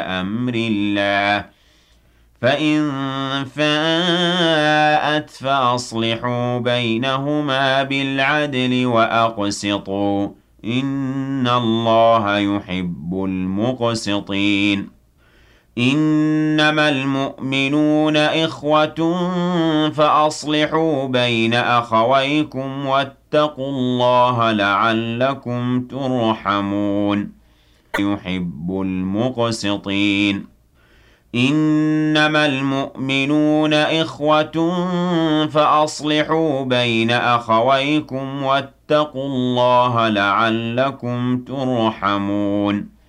أمر الله فإن فاءت فأصلحوا بينهما بالعدل وأقسطوا إن الله يحب المقسطين إنما المؤمنون إخوة فأصلحوا بين أخويكم واتقوا الله لعلكم ترحمون يحب المقسطين إنما المؤمنون إخوة فأصلحوا بين أخويكم واتقوا الله لعلكم ترحمون